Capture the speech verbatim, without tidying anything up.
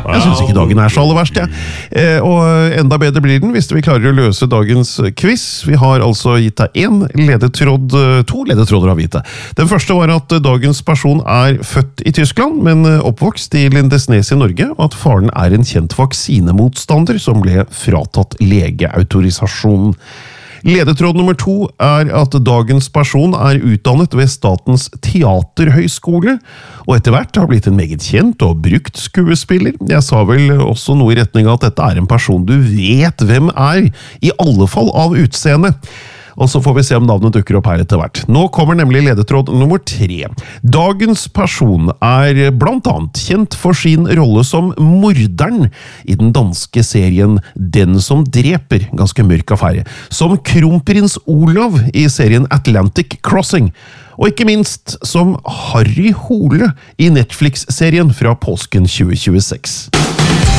Jeg synes ikke dagen er så aller verst, jeg. Eh, og enda bedre blir den hvis vi klarer å løse dagens quiz. Vi har altså gitt deg en ledetråd, to ledetråder har vi gitt deg. Den første var at dagens person er født i Tyskland, men oppvokst i Lindesnes i Norge, og at faren er en kjent vaksinemotstander som ble fratatt legeautorisasjon. Ledetråd nummer to er at dagens person er utdannet ved Statens Teaterhøgskole, og etter hvert har blitt en meget kjent og brukt skuespiller. Jeg sa vel også noe i retning av at dette er en person du vet hvem er, i alle fall av utseende. Og så får vi se om navnet dukker opp her etter hvert. Nå kommer nemlig ledetråd nummer tre. Dagens person er blant annet kjent for sin rolle som morderen i den danske serien Den som dreper, ganske mørk affære, som kronprins Olav i serien Atlantic Crossing, og ikke minst som Harry Hole i Netflix-serien fra påsken tjue tjueseks.